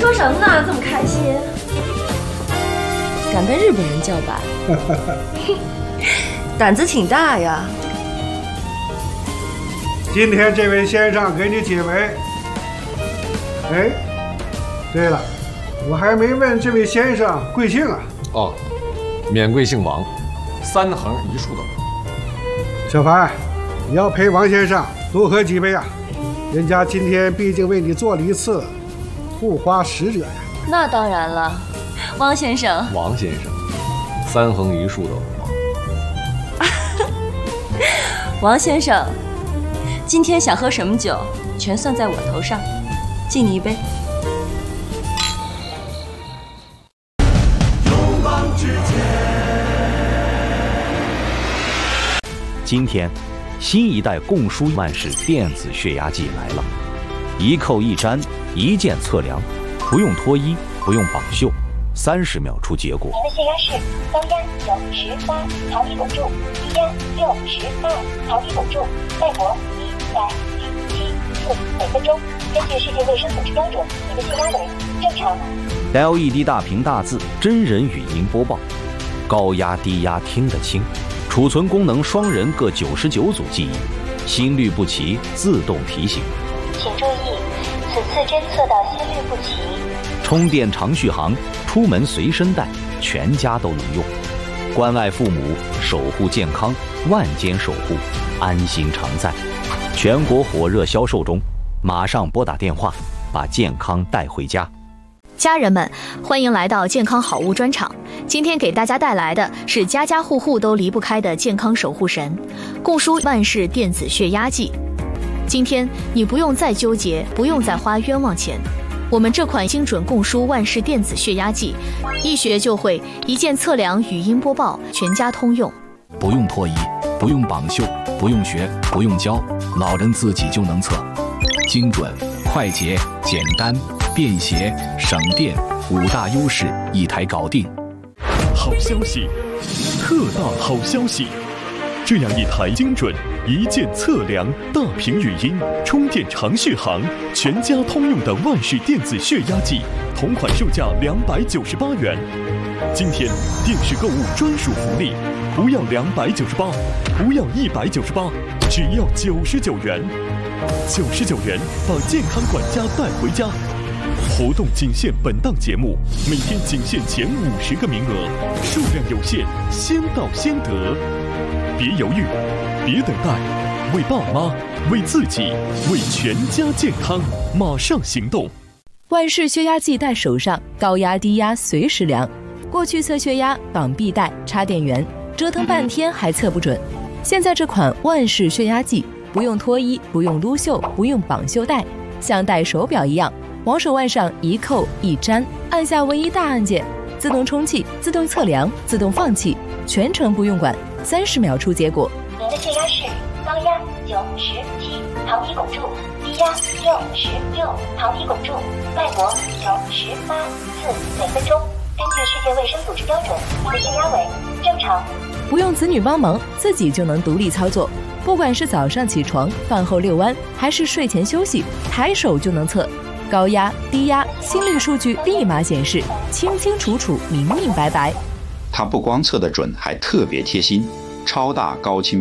说什么呢？这么开心？ 敢跟日本人叫板，胆子挺大呀。 今天这位先生给你解围。哎，对了，我还没问这位先生贵姓啊？ 哦，免贵姓王，三横一竖的王。 小凡，你要陪王先生多喝几杯啊，人家今天毕竟为你做了一次护花使者呀。 那当然了，王先生。 王先生，三横一竖的王。 王先生，今天想喝什么酒，全算在我头上，敬你一杯。 今天，新一代供书万氏电子血压计来了，一扣一粘，一键测量，不用脱衣，不用绑袖，30秒出结果。 您的血压是高压98，桃李汞柱，低压62，桃李汞柱，脉搏100.74每分钟。根据世界卫生组织标准，您的血压为正常。 LED 大屏大字，真人语音播报，高压低压听得清。储存功能双人各99组记忆，心律不齐自动提醒。 请注意，此次侦测到心律不齐。 充电长续航，出门随身带，全家都能用。关爱父母，守护健康，万间守护，安心常在。全国火热销售中，马上拨打电话，把健康带回家。 家人们，欢迎来到健康好物专场。今天给大家带来的是家家户户都离不开的健康守护神——供书万氏电子血压计。今天你不用再纠结，不用再花冤枉钱。我们这款精准供书万氏电子血压计，一学就会，一键测量，语音播报，全家通用。 不用脱衣，不用绑袖，不用学，不用教，老人自己就能测，精准、快捷、简单、便携、省电，5大优势一台搞定。 好消息，特大好消息！这样一台精准、一键测量、大屏语音、充电长续航、全家通用的万氏电子血压计，同款售价298元。今天电视购物专属福利，不要298，不要198，只要99元。99元把健康管家带回家。活动仅限本档节目，每天仅限前50个名额，数量有限，先到先得。别犹豫，别等待，为爸妈，为自己，为全家健康，马上行动！ 万氏血压计戴手上，高压低压随时量。过去测血压绑臂带、插电源，折腾半天还测不准。现在这款万氏血压计，不用脱衣，不用撸袖，不用绑袖带，像戴手表一样。往手腕上一扣一粘，按下唯一大按键，自动充气、自动测量、自动放气，全程不用管，30秒出结果。 您的血压是高压97，桃李汞柱，低压66，桃李汞柱，脉搏98.4每分钟。根据世界卫生组织标准，您的血压为正常。 不用子女帮忙，自己就能独立操作。不管是早上起床、饭后遛弯，还是睡前休息，抬手就能测。高压、低压、心率数据立马显示，清清楚楚、明明白白。 它不光测得准，还特别贴心，超大高清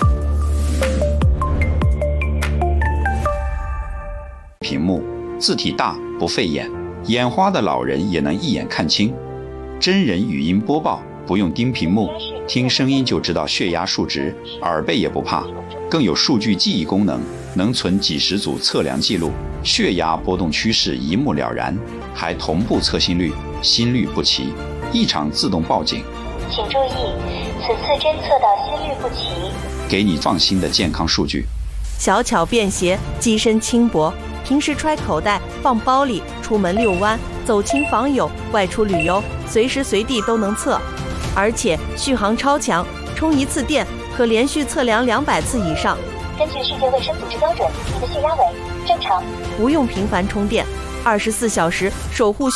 屏幕，字体大不费眼，眼花的老人也能一眼看清。真人语音播报，不用盯屏幕，听声音就知道血压数值，耳背也不怕。更有数据记忆功能，能存几十组测量记录，血压波动趋势一目了然，还同步测心率，心律不齐，异常自动报警。 请注意，此次侦测到心律不齐， 给你放心的健康数据。 小巧便携，机身轻薄，平时揣口袋、放包里，出门遛弯、走亲访友、外出旅游，随时随地都能测，而且续航超强，充一次电可连续测量200次以上。 根据世界卫生组织标准，你的血压为正常， 不用频繁充电，24小时守护。